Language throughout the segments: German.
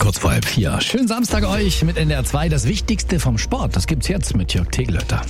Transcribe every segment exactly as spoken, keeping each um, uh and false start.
Kurz vor halb vier. Schönen Samstag euch mit N D R zwei. Das Wichtigste vom Sport, das gibt's jetzt mit Jörg Tegelötter.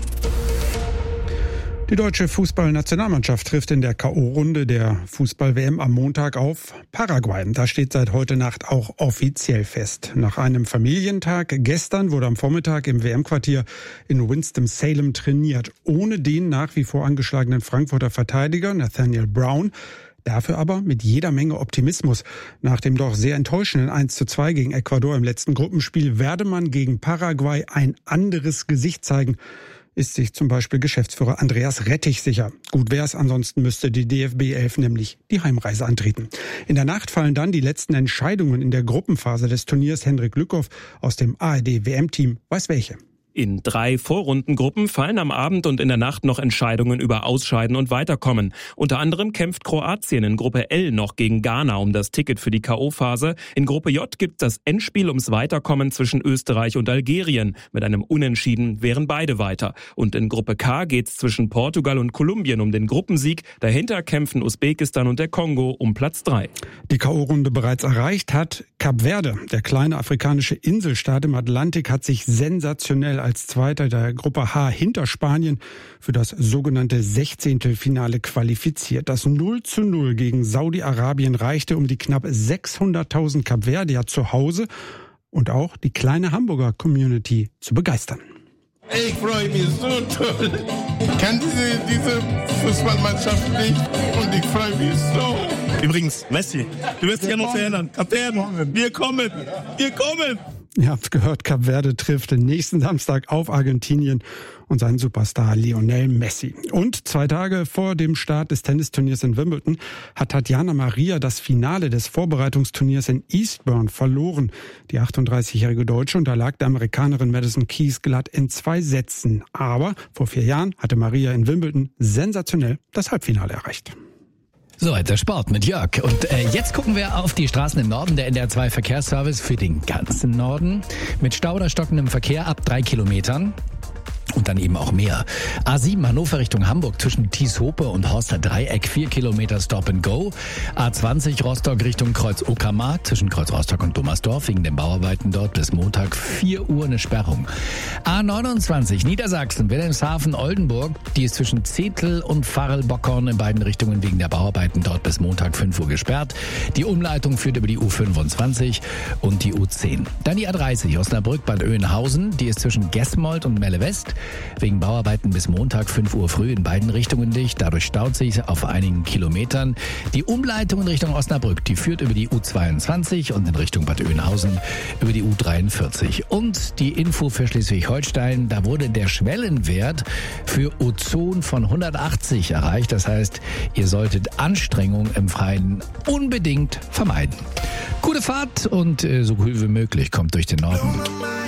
Die deutsche Fußballnationalmannschaft trifft in der K O-Runde der Fußball-W M am Montag auf Paraguay. Da steht seit heute Nacht auch offiziell fest. Nach einem Familientag gestern wurde am Vormittag im W M-Quartier in Winston-Salem trainiert. Ohne den nach wie vor angeschlagenen Frankfurter Verteidiger Nathaniel Brown. Dafür aber mit jeder Menge Optimismus. Nach dem doch sehr enttäuschenden eins zu zwei gegen Ecuador im letzten Gruppenspiel werde man gegen Paraguay ein anderes Gesicht zeigen, ist sich zum Beispiel Geschäftsführer Andreas Rettich sicher. Gut wär's, ansonsten müsste die D F B elf nämlich die Heimreise antreten. In der Nacht fallen dann die letzten Entscheidungen in der Gruppenphase des Turniers. Hendrik Lückhoff aus dem A R D-W M-Team weiß welche. In drei Vorrundengruppen fallen am Abend und in der Nacht noch Entscheidungen über Ausscheiden und Weiterkommen. Unter anderem kämpft Kroatien in Gruppe L noch gegen Ghana um das Ticket für die K O-Phase. In Gruppe J gibt das Endspiel ums Weiterkommen zwischen Österreich und Algerien. Mit einem Unentschieden wären beide weiter. Und in Gruppe K geht's zwischen Portugal und Kolumbien um den Gruppensieg. Dahinter kämpfen Usbekistan und der Kongo um Platz drei. Die K O-Runde bereits erreicht hat Kap Verde. Der kleine afrikanische Inselstaat im Atlantik hat sich sensationell als Zweiter der Gruppe H hinter Spanien für das sogenannte Sechzehntelfinale qualifiziert. Das null zu null gegen Saudi-Arabien reichte, um die knapp sechshunderttausend Kapverdier zu Hause und auch die kleine Hamburger Community zu begeistern. Ich freue mich so toll. Ich kann diese, diese Fußballmannschaft nicht und ich freue mich so. Übrigens, Messi, du wirst dich an uns erinnern. Kap Verde, wir kommen, wir kommen. Ihr habt gehört, Kap Verde trifft nächsten Samstag auf Argentinien und seinen Superstar Lionel Messi. Und zwei Tage vor dem Start des Tennisturniers in Wimbledon hat Tatjana Maria das Finale des Vorbereitungsturniers in Eastbourne verloren. Die achtunddreißigjährige Deutsche unterlag der Amerikanerin Madison Keys glatt in zwei Sätzen. Aber vor vier Jahren hatte Maria in Wimbledon sensationell das Halbfinale erreicht. Soweit der Sport mit Jörg. Und äh, jetzt gucken wir auf die Straßen im Norden. Der N D R zwei Verkehrsservice für den ganzen Norden. Mit Stau oder stockendem Verkehr ab drei Kilometern. Und dann eben auch mehr. A sieben Hannover Richtung Hamburg zwischen Thieshope und Horster Dreieck, vier Kilometer Stop and Go. A zwanzig Rostock Richtung Kreuz Uckermark zwischen Kreuz Rostock und Dummersdorf wegen den Bauarbeiten dort bis Montag vier Uhr eine Sperrung. A neunundzwanzig Niedersachsen, Wilhelmshaven, Oldenburg, die ist zwischen Zetel und Farrel-Bockhorn in beiden Richtungen wegen der Bauarbeiten dort bis Montag fünf Uhr gesperrt. Die Umleitung führt über die U fünfundzwanzig und die U zehn. Dann die A dreißig Osnabrück Bad Oeynhausen, die ist zwischen Gesmold und Melle West. Wegen Bauarbeiten bis Montag fünf Uhr früh in beiden Richtungen dicht. Dadurch staut sich auf einigen Kilometern. Die Umleitung in Richtung Osnabrück, die führt über die U zweiundzwanzig und in Richtung Bad Oeynhausen über die U dreiundvierzig. Und die Info für Schleswig-Holstein, da wurde der Schwellenwert für Ozon von hundertachtzig erreicht. Das heißt, ihr solltet Anstrengung im Freien unbedingt vermeiden. Gute Fahrt und äh, so cool wie möglich kommt durch den Norden.